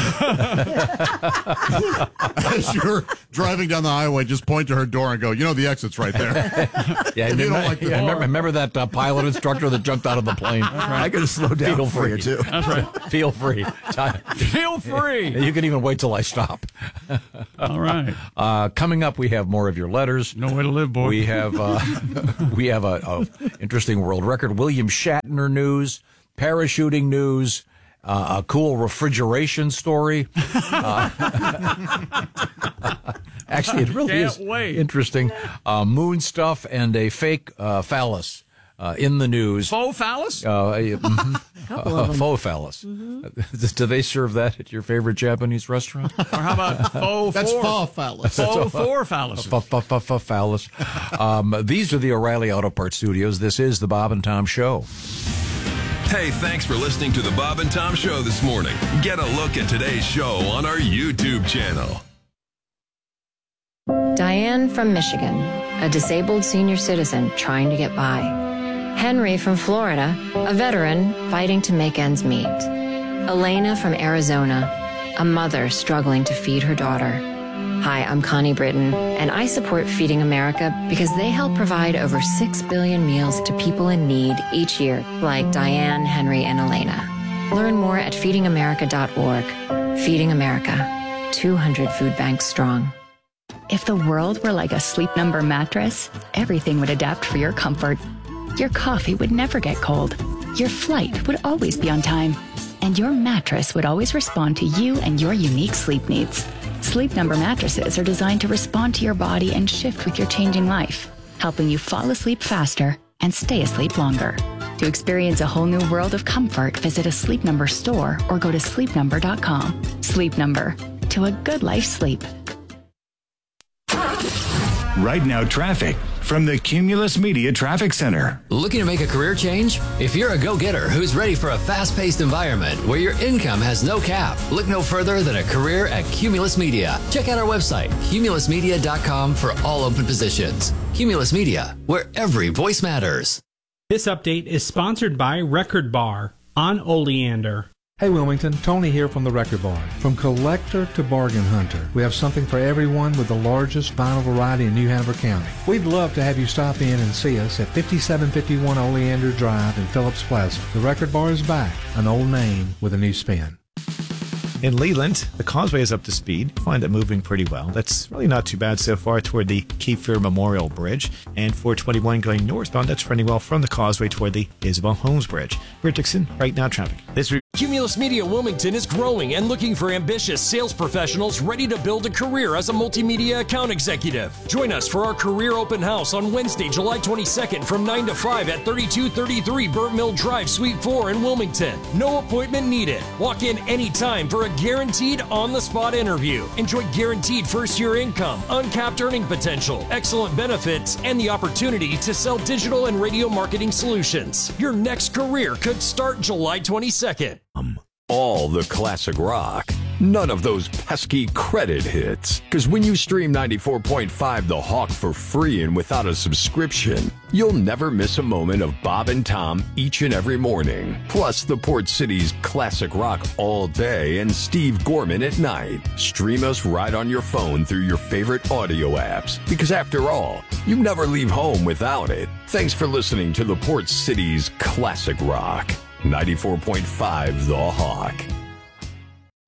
As you're driving down the highway, just point to her door and go, the exit's right there. Yeah, If you don't like the door. remember that pilot instructor that jumped out of the plane? I could have slowed down Feel for free. you, too. That's right. Feel free. Feel free. You can even wait till I stop. All right. Coming up, we have more of your letters. No way to live, boy. We have a interesting world record. William Shatner news, parachuting news, a cool refrigeration story. Actually, it really Can't is wait. interesting. Moon stuff and a fake phallus in the news. Faux phallus? Couple of them. Faux phallus. Do they serve that at your favorite Japanese restaurant? Or how about faux That's four? faux phallus. Faux four phallus. Phallus. These are the O'Reilly Auto Parts Studios. This is the Bob and Tom Show. Hey, thanks for listening to the Bob and Tom Show this morning. Get a look at today's show on our YouTube channel. Diane from Michigan, a disabled senior citizen trying to get by. Henry from Florida, a veteran fighting to make ends meet. Elena from Arizona, a mother struggling to feed her daughter. Hi, I'm Connie Britton, and I support Feeding America because they help provide over 6 billion meals to people in need each year, like Diane, Henry, and Elena. Learn more at feedingamerica.org. Feeding America, 200 food banks strong. If the world were like a Sleep Number mattress, everything would adapt for your comfort. Your coffee would never get cold. Your flight would always be on time. And your mattress would always respond to you and your unique sleep needs. Sleep Number mattresses are designed to respond to your body and shift with your changing life, helping you fall asleep faster and stay asleep longer. To experience a whole new world of comfort, visit a Sleep Number store or go to sleepnumber.com. Sleep Number. To a good life sleep. Right now, traffic from the Cumulus Media Traffic Center. Looking to make a career change? If you're a go-getter who's ready for a fast-paced environment where your income has no cap, look no further than a career at Cumulus Media. Check out our website, cumulusmedia.com, for all open positions. Cumulus Media, where every voice matters. This update is sponsored by Record Bar on Oleander. Hey Wilmington, Tony here from the Record Bar. From collector to bargain hunter, we have something for everyone with the largest vinyl variety in New Hanover County. We'd love to have you stop in and see us at 5751 Oleander Drive in Phillips Plaza. The Record Bar is back, an old name with a new spin. In Leland, the causeway is up to speed. Find it moving pretty well. That's really not too bad so far toward the Cape Fear Memorial Bridge. And 421 going northbound, that's running well from the causeway toward the Isabel Holmes Bridge. We're Dixon, right now traffic. Cumulus Media Wilmington is growing and looking for ambitious sales professionals ready to build a career as a multimedia account executive. Join us for our career open house on Wednesday, July 22nd from 9 to 5 at 3233 Burnt Mill Drive, Suite 4 in Wilmington. No appointment needed. Walk in anytime for a guaranteed on-the-spot interview. Enjoy guaranteed first-year income, uncapped earning potential, excellent benefits, and the opportunity to sell digital and radio marketing solutions. Your next career could start July 22nd. All the classic rock. None of those pesky credit hits. Because when you stream 94.5 The Hawk for free and without a subscription, you'll never miss a moment of Bob and Tom each and every morning. Plus the Port City's classic rock all day and Steve Gorman at night. Stream us right on your phone through your favorite audio apps. Because after all, you never leave home without it. Thanks for listening to the Port City's classic rock. 94.5 The Hawk.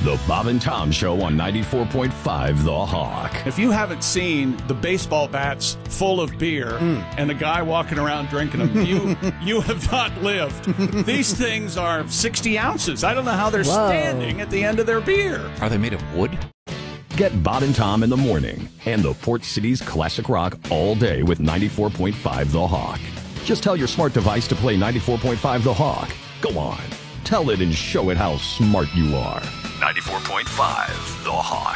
The Bob and Tom Show on 94.5 The Hawk. If you haven't seen the baseball bats full of beer and the guy walking around drinking them, you have not lived. These things are 60 ounces. I don't know how they're standing at the end of their beer. Are they made of wood? Get Bob and Tom in the morning and the Port City's classic rock all day with 94.5 The Hawk. Just tell your smart device to play 94.5 The Hawk. Go on. Tell it and show it how smart you are. 94.5 The Hawk.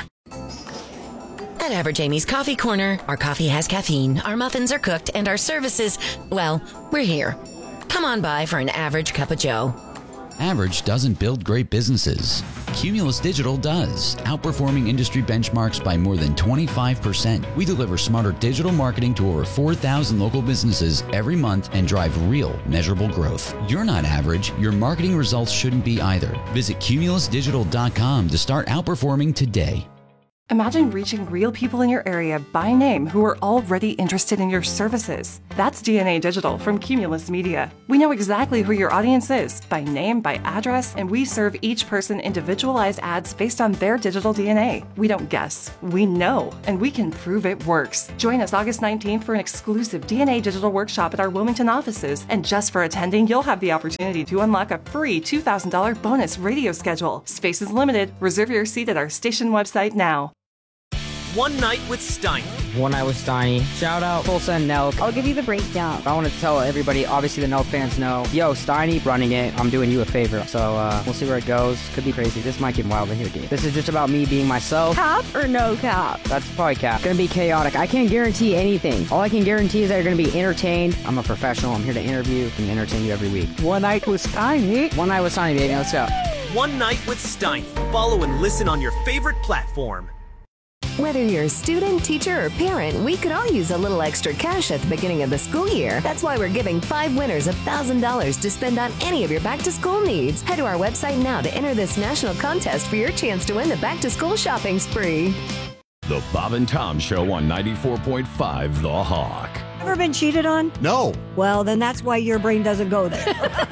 At Average Amy's Coffee Corner, our coffee has caffeine, our muffins are cooked, and our services, well, we're here. Come on by for an average cup of joe. Average doesn't build great businesses. Cumulus Digital does, outperforming industry benchmarks by more than 25%. We deliver smarter digital marketing to over 4,000 local businesses every month and drive real, measurable growth. You're not average. Your marketing results shouldn't be either. Visit cumulusdigital.com to start outperforming today. Imagine reaching real people in your area by name who are already interested in your services. That's DNA Digital from Cumulus Media. We know exactly who your audience is by name, by address, and we serve each person individualized ads based on their digital DNA. We don't guess, we know, and we can prove it works. Join us August 19th for an exclusive DNA Digital workshop at our Wilmington offices. And just for attending, you'll have the opportunity to unlock a free $2,000 bonus radio schedule. Space is limited. Reserve your seat at our station website now. One Night with Steiny. One Night with Steiny. Shout out Tulsa and Nelk. I'll give you the breakdown. I want to tell everybody, obviously the Nelk fans know, yo, Steiny running it. I'm doing you a favor. So we'll see where it goes. Could be crazy. This might get wild in here, dude. This is just about me being myself. Cap or no cap? That's probably cap. It's gonna be chaotic. I can't guarantee anything. All I can guarantee is that you're gonna be entertained. I'm a professional. I'm here to interview and entertain you every week. One Night with Steiny. One Night with Steiny, baby. Let's go. One Night with Steiny. Follow and listen on your favorite platform. Whether you're a student, teacher, or parent, we could all use a little extra cash at the beginning of the school year. That's why we're giving 5 winners $1,000 to spend on any of your back-to-school needs. Head to our website now to enter this national contest for your chance to win the back-to-school shopping spree. The Bob and Tom Show on 94.5 The Hawk. Ever been cheated on? No. Well, then that's why your brain doesn't go there.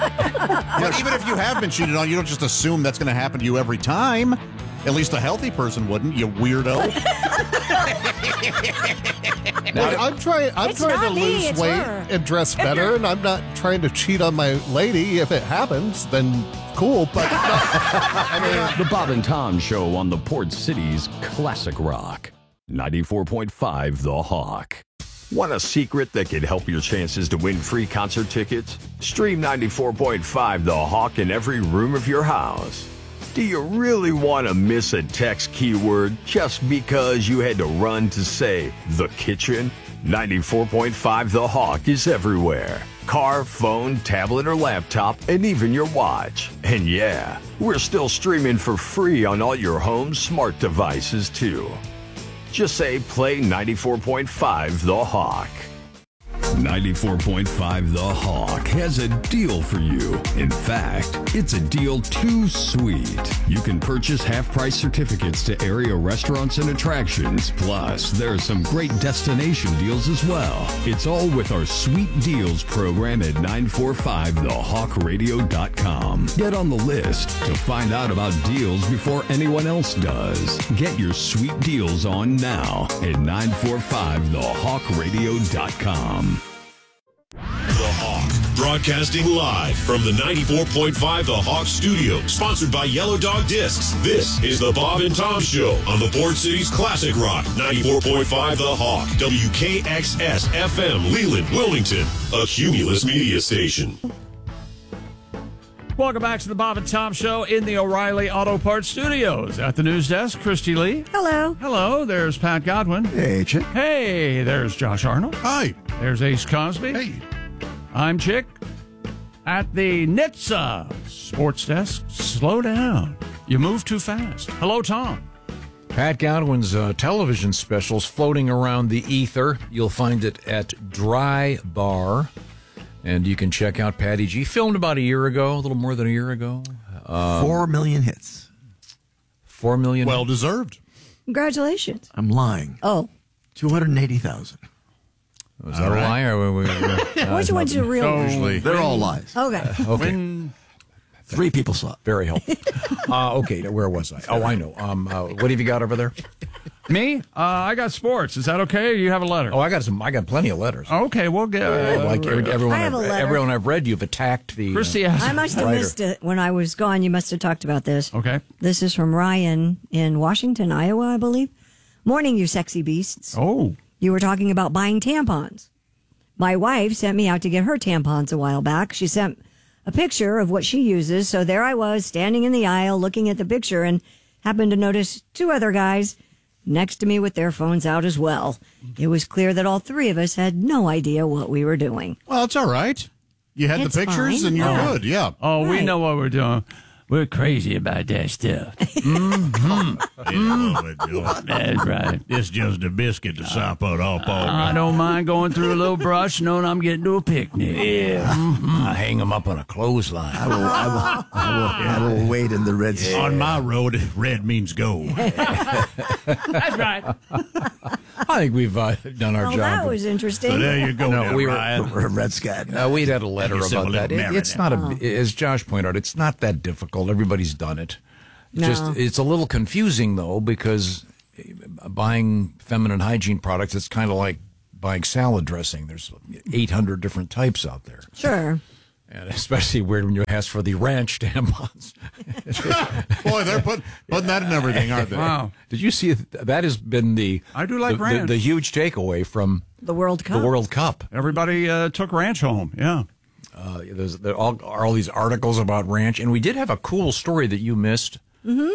But even if you have been cheated on, you don't just assume that's going to happen to you every time. At least a healthy person wouldn't, you weirdo. Look, I'm trying to lose weight and dress better, and I'm not trying to cheat on my lady. If it happens, then cool. But The Bob and Tom Show on the Port City's classic rock. 94.5 The Hawk. Want a secret that could help your chances to win free concert tickets? Stream 94.5 The Hawk in every room of your house. Do you really want to miss a text keyword just because you had to run to say the kitchen? 94.5 The Hawk is everywhere. Car, phone, tablet, or laptop, and even your watch. And yeah, we're still streaming for free on all your home smart devices too. Just say play 94.5 The Hawk. 94.5 The Hawk has a deal for you. In fact, it's a deal too sweet. You can purchase half-price certificates to area restaurants and attractions. Plus, there are some great destination deals as well. It's all with our Sweet Deals program at 945thehawkradio.com. Get on the list to find out about deals before anyone else does. Get your sweet deals on now at 945thehawkradio.com. The Hawk, broadcasting live from the 94.5 The Hawk studio, sponsored by Yellow Dog Discs. This is the Bob and Tom Show on the Port City's classic rock, 94.5 The Hawk, WKXS FM, Leland, Wilmington, a Cumulus media station. Welcome back to the Bob and Tom Show in the O'Reilly Auto Parts Studios. At the news desk, Christy Lee. Hello. Hello, there's Pat Godwin. Hey, Chick. Hey, there's Josh Arnold. Hi. There's Ace Cosby. Hey. I'm Chick. At the NHTSA sports desk, slow down. You move too fast. Hello, Tom. Pat Godwin's television specials floating around the ether. You'll find it at Dry Bar. And you can check out Patty G. Filmed about a year ago, a little more than a year ago. 4 million hits. 4 million. Well deserved. Congratulations. I'm lying. Oh. 280,000. Was that a lie? Which one's your real Usually. They're all lies. Okay. Okay. When 3 people saw it. Very helpful. Okay, where was I? Oh, I know. What have you got over there? Me? I got sports. Is that okay? Or you have a letter? Oh, I got plenty of letters. Okay, we'll get everyone I've read, you've attacked the. Christy, I must have missed it when I was gone. You must have talked about this. Okay. This is from Ryan in Washington, Iowa, I believe. Morning, you sexy beasts. Oh. You were talking about buying tampons. My wife sent me out to get her tampons a while back. She sent a picture of what she uses. So there I was standing in the aisle looking at the picture and happened to notice 2 other guys next to me with their phones out as well. It was clear that all 3 of us had no idea what we were doing. Well, it's all right. You had It's the pictures fine. and you're Yeah. good. Yeah. Oh, we Right. know what we're doing. We're crazy about that stuff. That's right. It's just a biscuit to sop it off. I don't mind going through a little brush knowing I'm getting to a picnic. Yeah. I hang them up on a clothesline. I will wait in the red sea. On my road, red means go. That's right. I think we've done our Oh, job. that was interesting. So there you go. No, now, we were- Ryan. We're red scat. We'd had a letter Yourself about a that. little It's not as Josh pointed out, it's not that difficult. Everybody's done it. No. It's a little confusing though, because buying feminine hygiene products, it's kind of like buying salad dressing. There's 800 different types out there. Sure. And especially weird when you ask for the ranch tampons. Boy, they're putting that in everything, aren't they? Wow. Did you see that has been I do like ranch. the huge takeaway from The World Cup. the World Cup? Everybody took ranch home. Yeah. There are all these articles about ranch, and we did have a cool story that you missed. Mm-hmm.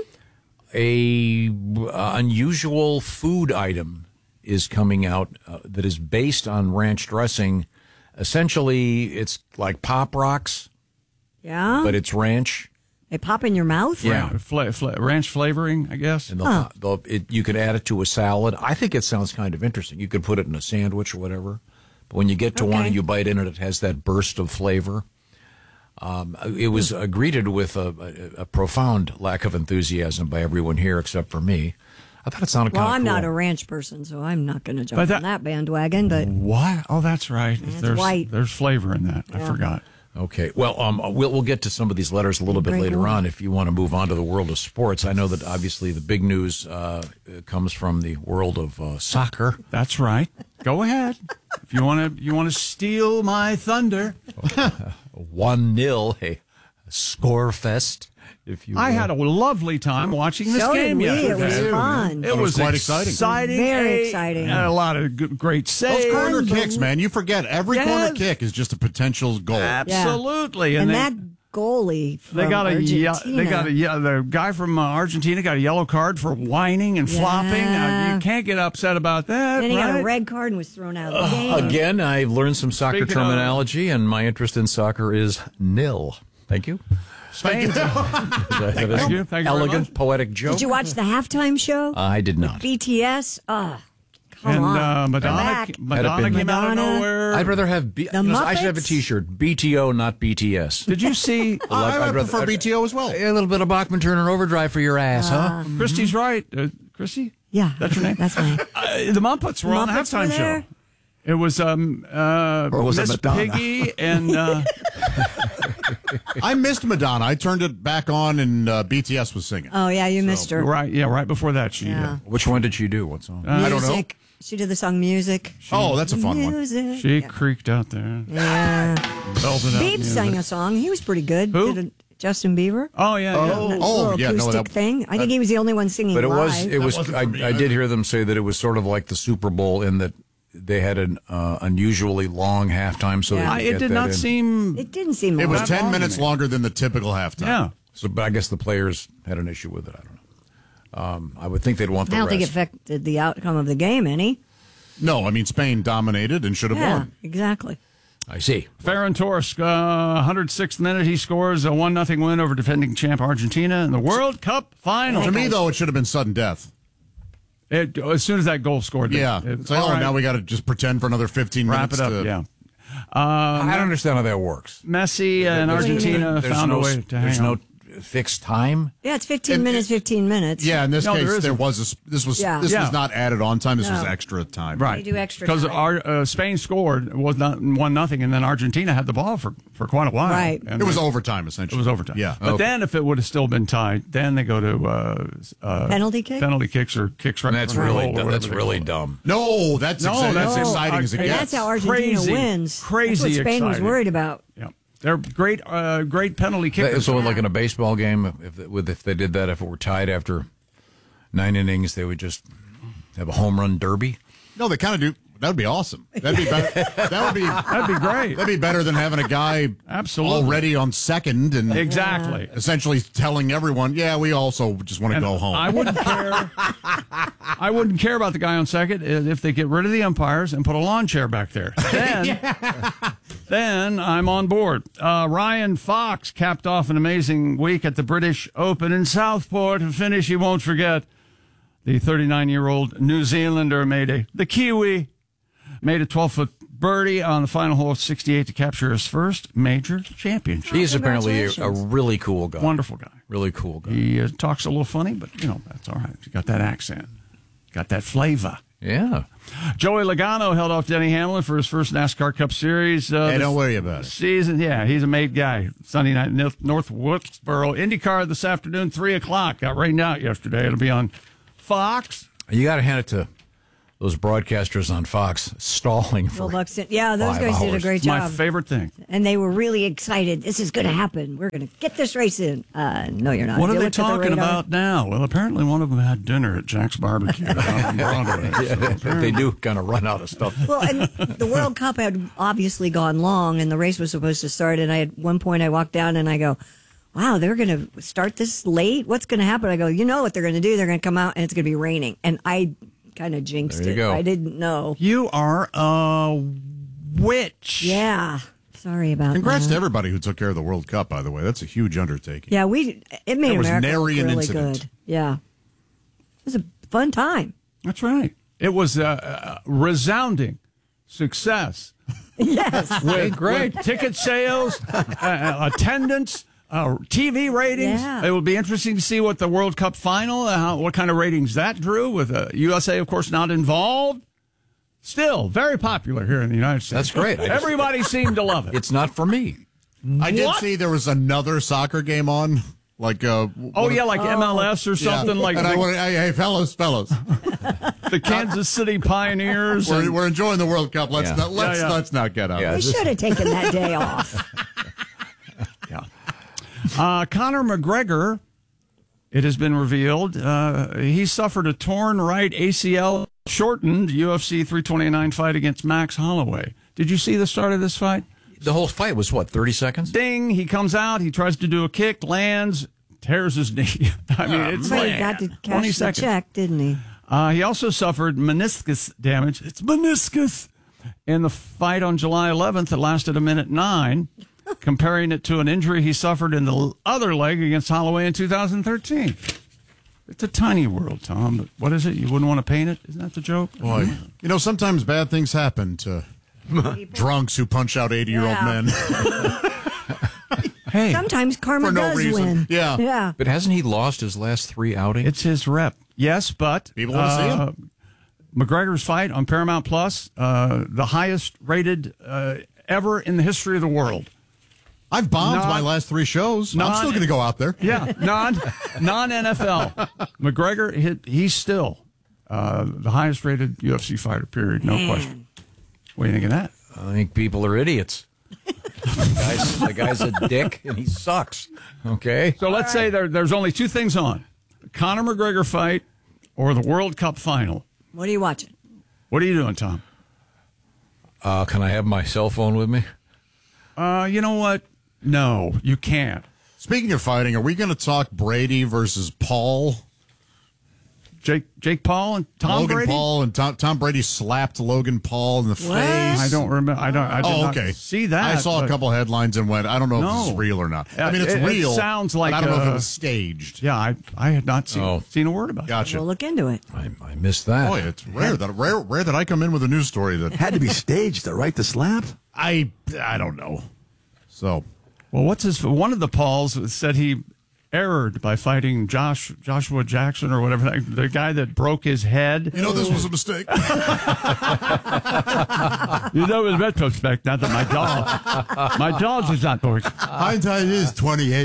A unusual food item is coming out that is based on ranch dressing. Essentially, it's like Pop Rocks, Yeah. but it's ranch. They pop in your mouth? Yeah. Ranch flavoring, I guess. And you could add it to a salad. I think it sounds kind of interesting. You could put it in a sandwich or whatever. But when you get to one and you bite in it, it has that burst of flavor. It was greeted with a profound lack of enthusiasm by everyone here except for me. I thought it sounded kind Well, of I'm cool. not a ranch person, so I'm not going to jump on that bandwagon. But What? Oh, that's right. It's white. There's flavor in that. I Yeah. forgot. Okay. Well, we'll get to some of these letters a little bit Great later one. on if you want to move on to the world of sports. I know that obviously the big news comes from the world of soccer. That's right. Go ahead. If you want to steal my thunder. 1-0, a score fest, if you will. I had a lovely time watching this So did game we. It yesterday. was fun. It was quite exciting. Very exciting. And a lot of great saves. Those corner kicks, man. You forget every corner Yes. kick is just a potential goal. Absolutely. And they, that goalie from they got Argentina. the guy from Argentina got a yellow card for whining and flopping. Yeah. You can't get upset about that. Then he got right? a red card and was thrown out of the game. Again, I've learned some soccer Speaking terminology, and my interest in soccer is nil. Thank you. Spain. That is Thank you very elegant, much. poetic joke. Did you watch the halftime show? I did not. BTS? Come And on. They're Madonna back. came out of Madonna. nowhere. I'd rather have I should have a Muppets? T-shirt. BTO, not BTS. Did you see? I prefer BTO as well. A little bit of Bachman Turner Overdrive for your ass, huh? Christy's right. Christy? Yeah. That's her name? That's mine. The Muppets were on the Muppets were halftime there? show. It was was it Miss Madonna? Piggy and I missed Madonna. I turned it back on and BTS was singing. Oh, yeah, you missed her. right before that she Yeah. Which one did she do? What song? I don't know. Music. She did the song Music. Oh, that's a fun one. Music. she creaked out there. Yeah. Belted out Beebs music. sang a song. He was pretty good. Who? Did Justin Bieber. Oh yeah, yeah. That little acoustic thing. I think he was the only one singing But it live. was. I did hear them say that it was sort of like the Super Bowl in that they had an unusually long halftime. So Yeah. they could It get did that not in. seem. It didn't seem It was long. 10 long to minutes me. longer than the typical halftime. Yeah. So, but I guess the players had an issue with it. I don't know. I would think they'd want the I don't think it rest. affected the outcome of the game any. No, I mean, Spain dominated and should have Yeah, won. exactly. I see. Ferran Torres, 106th minute, he scores a 1-0 win over defending champ Argentina in the World Cup final. To me, though, it should have been sudden death. As soon as that goal scored, Yeah. It's like, now we got to just pretend for another 15 wrap minutes. it up. Yeah. I don't understand how that works. Messi and Argentina There's found no, a way to hang There's on. no fixed time? Yeah, it's 15 minutes. Yeah, in this No, case, there this was not added on time. This was extra time. Right. They do extra because time. Spain scored, was not 1-0, and then Argentina had the ball for quite a while. Right. And It was overtime, essentially. It was overtime. Yeah. But then if it would have still been tied, then they go to penalty kick? Penalty kicks or kicks right. And that's from the really goal or that's whatever really they call it. dumb. No, that's exciting as it And gets. that's how Argentina wins. Crazy That's what Spain was exciting. worried about. Yeah. They're great penalty kickers. So, like in a baseball game, if they did that, if it were tied after 9 innings, they would just have a home run derby. No, they kind of do. That would be awesome. That'd be better. That'd be great. That'd be better than having a guy already on second and exactly essentially telling everyone, yeah, we also just want to go home. I wouldn't care. I wouldn't care about the guy on second if they get rid of the umpires and put a lawn chair back there. Then I'm on board. Ryan Fox capped off an amazing week at the British Open in Southport. A finish he won't forget. The 39-year-old New Zealander the Kiwi made a 12-foot birdie on the final hole of 68 to capture his first major championship. He's apparently a really cool guy. Wonderful guy. Really cool guy. He talks a little funny, but, that's all right. He's got that accent. Got that flavor. Yeah. Joey Logano held off Denny Hamlin for his first NASCAR Cup Series. Hey, don't worry about it. Season, yeah, he's a made guy. Sunday night, North Wilkesboro. IndyCar this afternoon, 3 o'clock. Got rained out yesterday. It'll be on Fox. You got to hand it to those broadcasters on Fox stalling for Will Buxton. Yeah, those 5 guys did a hours. great job. My favorite thing. And they were really excited. This is going to happen. We're going to get this race in. No, you're not. What are You they looked at the talking radar. about now? Well, apparently one of them had dinner at Jack's Barbecue down on Broadway. They do kind of run out of stuff. Well, and the World Cup had obviously gone long, and the race was supposed to start. And at one point, I walked down and I go, wow, they're going to start this late? What's going to happen? I go, you know what they're going to do? They're going to come out and it's going to be raining. And I kind of jinxed There you it. go. I didn't know. You are a witch. Yeah. Sorry about Congrats that. to everybody who took care of the World Cup, by the way. That's a huge undertaking. Yeah, it made There was America nary look an really incident. good. Yeah. It was a fun time. That's right. It was a resounding success. Yes. With ticket sales, attendance, TV ratings. Yeah. It will be interesting to see what the World Cup final, what kind of ratings that drew, with USA, of course, not involved. Still very popular here in the United States. That's great. Everybody seemed to love it. It's not for me. I did see there was another soccer game on. Like like MLS or something like and that. Hey, fellas. The Kansas City Pioneers. We're enjoying the World Cup. Let's not get out. Yeah, We should have taken that day off. Conor McGregor, it has been revealed, he suffered a torn right ACL, shortened UFC 329 fight against Max Holloway. Did you see the start of this fight? The whole fight was, 30 seconds? Ding, he comes out, he tries to do a kick, lands, tears his knee. I mean, it's But like he got to 20 cash the seconds. check, didn't he? He also suffered meniscus damage. It's meniscus. In the fight on July 11th, it lasted 1:09, comparing it to an injury he suffered in the other leg against Holloway in 2013. It's a tiny world, Tom, but what is it? You wouldn't want to paint it? Isn't that the joke? Boy, sometimes bad things happen to drunks who punch out 80-year-old Yeah. men. Hey, Sometimes karma For no does reason. win. Yeah. Yeah. But hasn't he lost his last 3 outings? it's his rep. Yes, but People want to see him. McGregor's fight on Paramount Plus, the highest rated ever in the history of the world. I've bombed my last 3 shows. I'm still going to go out there. Yeah, non-NFL. McGregor, he's still the highest rated UFC fighter, period. No question. What do you think of that? I think people are idiots. The guy's a dick, and he sucks. Okay? So let's say there's only 2 things on. The Conor McGregor fight or the World Cup final. What are you watching? What are you doing, Tom? Can I have my cell phone with me? You know what? No, you can't. Speaking of fighting, are we going to talk Brady versus Paul? Jake Paul and Tom Logan Brady? Paul and Tom Brady slapped Logan Paul in the face. I don't remember. I did not okay. see that. I saw a couple headlines and went, I don't know if this is real or not. I mean, it's real. It sounds like but I don't know if it was staged. Yeah, I had not seen a word about it. Gotcha. We'll look into it. I missed that. Boy, it's rare that I come in with a news story that Had to be staged, though, right? The slap? I don't know. So, Well, one of the Pauls said he erred by fighting Joshua Jackson or whatever, the guy that broke his head. You know, this was a mistake. You know, it was retrospect, not that my dog is not going. Hindsight is 28.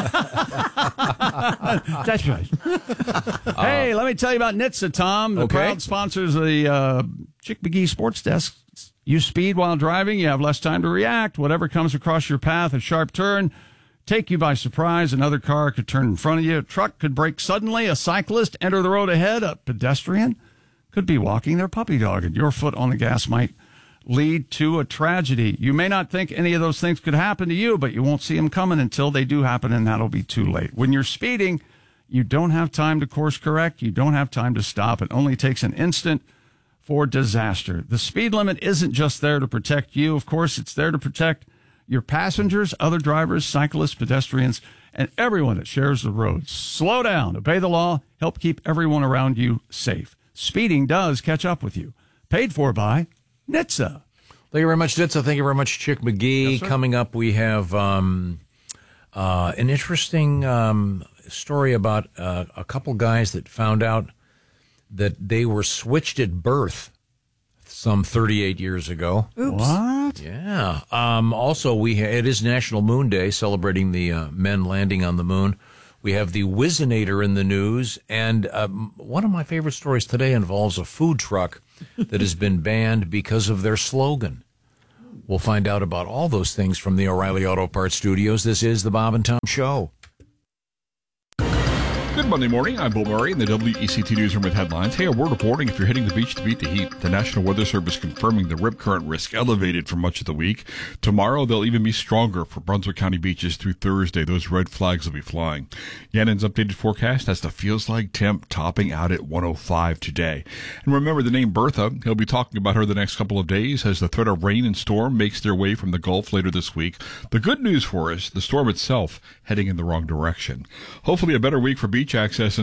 That's right. Hey, let me tell you about NHTSA, Tom. The proud sponsors of the Chick McGee Sports Desk. You speed while driving, you have less time to react. Whatever comes across your path, a sharp turn, take you by surprise. Another car could turn in front of you. A truck could brake suddenly. A cyclist enter the road ahead. A pedestrian could be walking their puppy dog, and your foot on the gas might lead to a tragedy. You may not think any of those things could happen to you, but you won't see them coming until they do happen, and that'll be too late. When you're speeding, you don't have time to course correct. You don't have time to stop. It only takes an instant for disaster. The speed limit isn't just there to protect you. Of course, it's there to protect your passengers, other drivers, cyclists, pedestrians, and everyone that shares the road. Slow down, obey the law, help keep everyone around you safe. Speeding does catch up with you. Paid for by NHTSA. Thank you very much, NHTSA. Thank you very much, Chick McGee. Yes, coming up, we have an interesting story about a couple guys that found out that they were switched at birth some 38 years ago. Oops. What? Yeah. Also, it is National Moon Day, celebrating the men landing on the moon. We have the Whizzinator in the news, and one of my favorite stories today involves a food truck that has been banned because of their slogan. We'll find out about all those things from the O'Reilly Auto Parts Studios. This is the Bob and Tom Show. Good Monday morning. I'm Bill Murray in the WECT Newsroom with headlines. Hey, a word of warning if you're hitting the beach to beat the heat. The National Weather Service confirming the rip current risk elevated for much of the week. Tomorrow, they'll even be stronger for Brunswick County beaches through Thursday. Those red flags will be flying. Yannon's updated forecast has the feels like temp topping out at 105 today. And remember the name Bertha. He'll be talking about her the next couple of days as the threat of rain and storm makes their way from the Gulf later this week. The good news for us, the storm itself heading in the wrong direction. Hopefully a better week for beach access